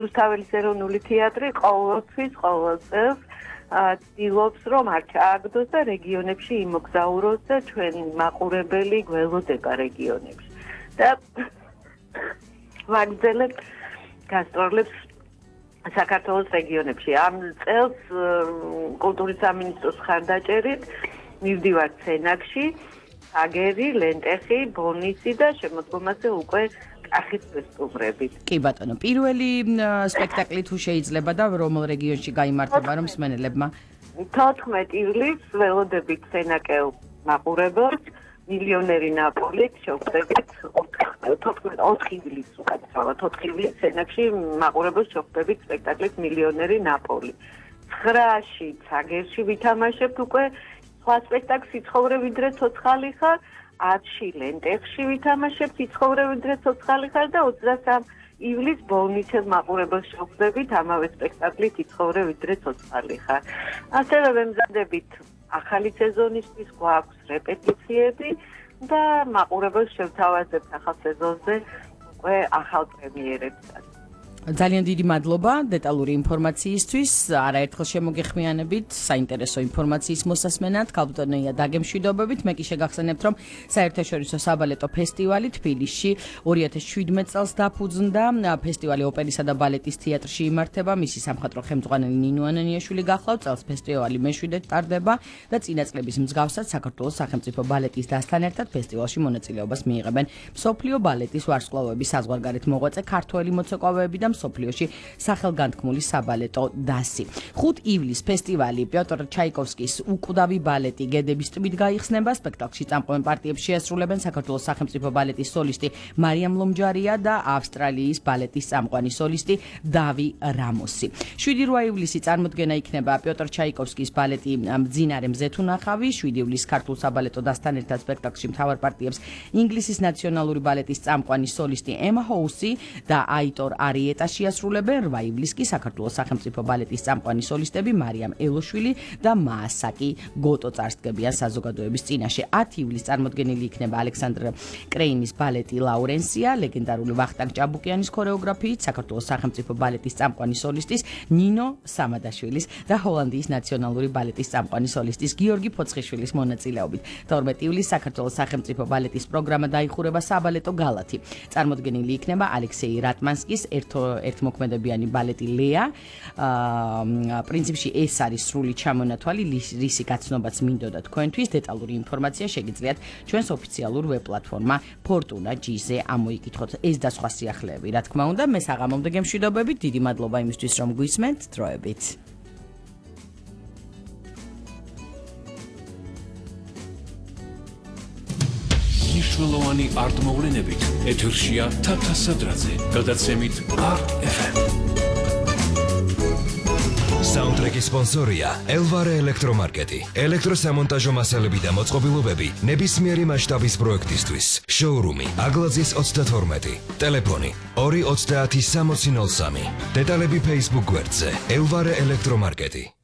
რუსთაველის ეროვნული თეატრი ყოველთვის ყოველ წელს ცდილობს რომ არ ჩააგდოს და რეგიონებში იმოგზაუროს და ჩვენ მაყურებელი გველოდება რეგიონებში და ვაგრძელებთ გასტროლებს საქართველოს რეგიონებში. ამ წელს კულტურის სამინისტროს ხარდაჭერით მივდივართ სენაკში, აგერი, ლენტეხი, ბონისი და შემოდგომაზე უკვე კახის სტუმრებით. კი ბატონო, პირველი სპექტაკლი თუ შეიძლება და რომელ რეგიონში გაიმართება რომ მსმენელებმა 14 ივლისს ველოდებით სენაკელ მაყურებელს მილიონერი ნაპოლით შევხვდებით 4 ივლისს უკაცრავად 4 ივლისს სენაკში მაყურებელს შევხვდებით სპექტაკლის მილიონერი ნაპოლი. 9-ში ცაგერში ვითამაშებთ უკვე სხვა სპექტაკლს სიცხოვრე ვიდრე ცოცხალი ხარ 10-ში ლენტეხში ვითამაშებთ სიცხოვრე ვიდრე ცოცხალი ხარ და 23 ივლისს ბოლნიცელ მაყურებელს შევხვდებით ამავე სპექტაკლით სიცხოვრე ვიდრე ცოცხალი ხარ. ასევე ვემზადებით ახალი სეზონისთვის გვაქვს რეპეტიციები და მაყურებელს შევთავაზებთ ახალ სეზონზე უკვე ახალ პრემიერებსაც. ძალიან დიდი მადლობა დეტალური ინფორმაციისთვის. არაერთხელ შემოგეხმიანებით საინტერესო ინფორმაციის მოსასმენად. ქალბატონია დაგემშვიდობებით. მე კი შეგახსენებთ, რომ საერთაშორისო საბალეტო ფესტივალი თბილისში 2017 წელს დაფუძნდა. ფესტივალი ოპერისა და ბალეტის თეატრში იმართება. მისი სამხატვრო ხელმძღვანელი ნინო ანანიაშვილი გახლავთ. წელს ფესტივალი მეშვიდედ ტარდება და წინა წლების მსგავსად საქართველოს სახელმწიფო ბალეტის დასთან ერთად ფესტივალში მონაწილეობას მიიღებენ მსოფლიო ბალეტის ვარსკვლავების საზღვარგარეთ მოღვაწე ქართველი მოცეკვავეები და მსოფლიოში სახელგანთქმული საბალეტო დასი. 5 ივლისს ფესტივალი პიოტრ ჩაიკოვსკის უკვდავი ბალეტი გედების ტბით გაიხსნება. სპექტაკლში წამყვან პარტიებს შეასრულებენ საქართველოს სახელმწიფო ბალეტის სოლისტი მარიამ ლომჯარია და ავსტრალიის ბალეტის წამყვანი სოლისტი დავი რამოსი. 7-8 ივლისი წარმოდგენა იქნება პიოტრ ჩაიკოვსკის ბალეტი მძინარე მზეთუნახავი. 7 ივლისს ქართულ საბალეტო დასთან ერთად სპექტაკლში მთავარ პარტიებს ინგლისის ნაციონალური ბალეტის წამყვანი სოლისტი ემა ჰოუსი და აიტორ არიეტა შეასრულებენ. 8 ივლისს კი საქართველოს სახელმწიფო ბალეტის წამყვანი სოლისტები მარიამ ელოშვილი და მაასაკი გოტო წარსდგებიან საზოგადოების წინაშე. 10 ივლისს წარმოდგენილი იქნება ალექსანდრ კრეინის ბალეტი ლაურენსია, ლეგენდარული ვახტანგ ჭაბუკიანის ქორეოგრაფიით, საქართველოს სახელმწიფო ბალეტის წამყვანი სოლისტის ნინო სამადაშვილის და ჰოლანდიის ნაციონალური ბალეტის წამყვანი სოლისტის გიორგი ფოცხიშვილის მონაწილეობით. 12 ივლისს საქართველოს სახელმწიფო ბალეტის პროგრამა დაიხურება საბალეტო გალათი. წარმოდგენილი იქნება ალექსეი რატმანსკის ერთმოქმედებიანი ბალეტი ლეა. პრინციპში ეს არის სრული ჩამონათვალი, რისი გაცნობაც მინდოდა თქვენთვის. დეტალური ინფორმაცია შეგიძლიათ ჩვენს ოფიციალურ ვებ პლატფორმა Fortuna G-ზე ამოიკითხოთ. ეს და სხვა სიახლეები, რა თქმა უნდა, მე საღამომდე გემშვიდობებით. დიდი მადლობა იმისთვის, რომ გვისმენთ. დროებით. მნიშვნელოვანი არტ-მოვლენებით ეთერშია თათა სადრაძე. გადაცემით Art FM. საუნდტრეკის სპონსორია ელვარე ელექტრომარკეტი. ელექტროსამონტაჟო მასალები და მოწყობილობები ნებისმიერი მასშტაბის პროექტისთვის. შოურუმი აგლაძის 32. ტელეფონი 230 6003. დეტალები Facebook გვერდზე ელვარე ელექტრომარკეტი.